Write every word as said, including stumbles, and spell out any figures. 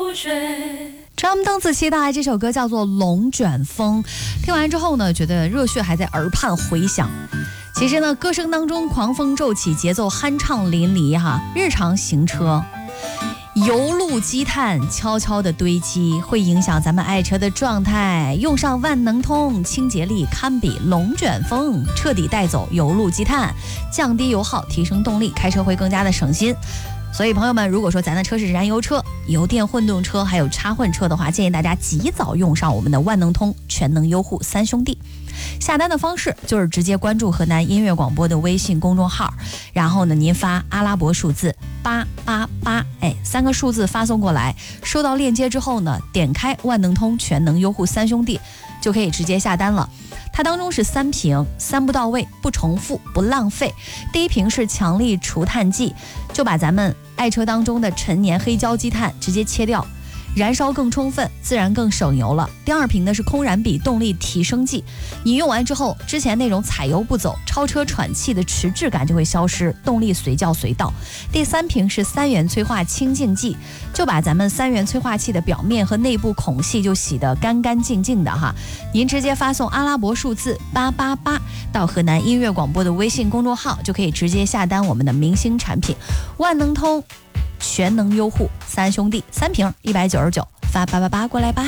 不绝。 张邓紫棋带来这首歌叫做《龙卷风》，听完之后呢，觉得热血还在耳畔回响。其实呢，歌声当中狂风骤起，节奏酣畅淋漓哈。日常行车，油路积碳悄悄的堆积，会影响咱们爱车的状态。用上万能通，清洁力堪比龙卷风，彻底带走油路积碳，降低油耗，提升动力，开车会更加的省心。所以朋友们，如果说咱的车是燃油车、油电混动车还有插混车的话，建议大家及早用上我们的万能通全能优护三兄弟。下单的方式就是直接关注河南音乐广播的微信公众号，然后呢您发阿拉伯数字八八八，哎，三个数字发送过来，收到链接之后呢，点开万能通全能优护三兄弟就可以直接下单了。它当中是三瓶，三步到位，不重复，不浪费。第一瓶是强力除碳剂，就把咱们爱车当中的陈年黑胶积碳直接切掉，燃烧更充分，自然更省油了。第二瓶呢是空燃比动力提升剂，你用完之后，之前那种踩油不走、超车喘气的迟滞感就会消失，动力随叫随到。第三瓶是三元催化清净剂，就把咱们三元催化器的表面和内部孔隙就洗得干干净净的哈。您直接发送阿拉伯数字八八八到河南音乐广播的微信公众号，就可以直接下单我们的明星产品万能通全能优护三兄弟，三瓶一百九十九，发八八八过来吧。